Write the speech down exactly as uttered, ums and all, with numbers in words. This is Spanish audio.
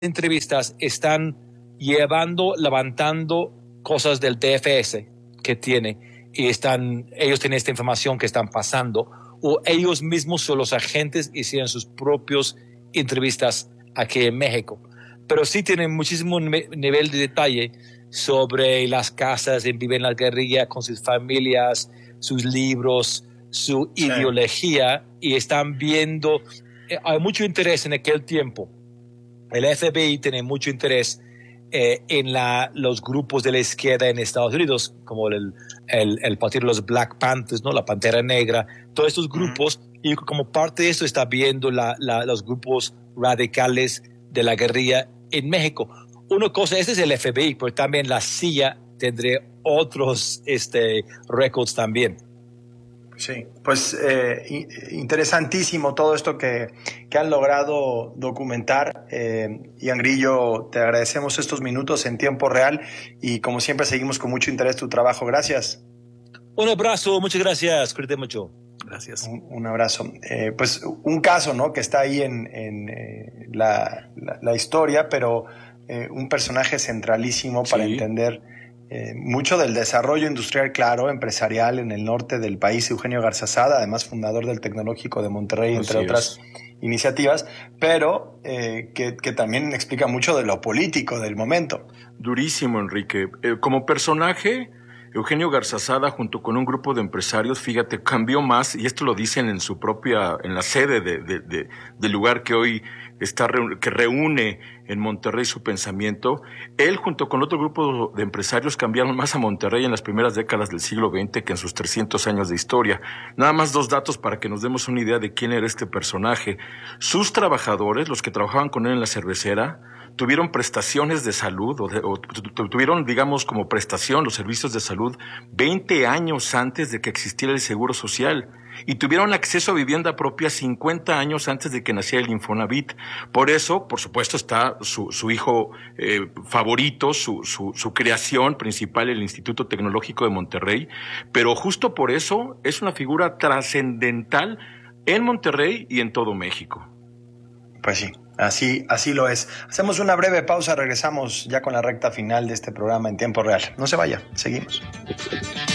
entrevistas están llevando, levantando cosas del D F S que tiene y están, ellos tienen esta información que están pasando, o ellos mismos son los agentes y hicieron sus propias entrevistas aquí en México. Pero sí tienen muchísimo nivel de detalle sobre las casas en Vive en la Guerrilla, con sus familias, sus libros, su sí. ideología, y están viendo, eh, hay mucho interés en aquel tiempo. El F B I tiene mucho interés eh, en la, los grupos de la izquierda en Estados Unidos, como el, el, el partido de los Black Panthers, ¿no? La Pantera Negra, todos estos grupos, uh-huh. y como parte de esto está viendo la, la, los grupos radicales de la guerrilla en México. Una cosa, este es el F B I, pero también la C I A tendrá otros este, récords también. Sí, pues eh, interesantísimo todo esto que, que han logrado documentar. Eh, Ian Grillo, te agradecemos estos minutos en tiempo real y como siempre seguimos con mucho interés tu trabajo. Gracias. Un abrazo, muchas gracias, cuídate mucho. Gracias. Un, un abrazo. Eh, pues un caso, ¿no? Que está ahí en, en eh, la, la, la historia, pero eh, un personaje centralísimo para sí. entender Eh, mucho del desarrollo industrial, claro, empresarial en el norte del país. Eugenio Garzazada, además fundador del Tecnológico de Monterrey, entre Así otras es. iniciativas, pero eh, que, que también explica mucho de lo político del momento. Durísimo, Enrique. Eh, como personaje, Eugenio Garzazada, junto con un grupo de empresarios, fíjate, cambió más, y esto lo dicen en su propia, en la sede de, de, de, del lugar que hoy está, que reúne en Monterrey su pensamiento. Él, junto con otro grupo de empresarios, cambiaron más a Monterrey en las primeras décadas del siglo veinte que en sus trescientos años de historia. Nada más dos datos para que nos demos una idea de quién era este personaje. Sus trabajadores, los que trabajaban con él en la cervecera, tuvieron prestaciones de salud, o, de, o tuvieron, digamos, como prestación los servicios de salud veinte años antes de que existiera el Seguro Social, y tuvieron acceso a vivienda propia cincuenta años antes de que naciera el Infonavit. Por eso, por supuesto, está su, su hijo eh, favorito, su, su, su creación principal, el Instituto Tecnológico de Monterrey, pero justo por eso es una figura trascendental en Monterrey y en todo México. Pues sí. Así, así lo es. Hacemos una breve pausa, regresamos ya con la recta final de este programa en tiempo real. No se vaya, seguimos.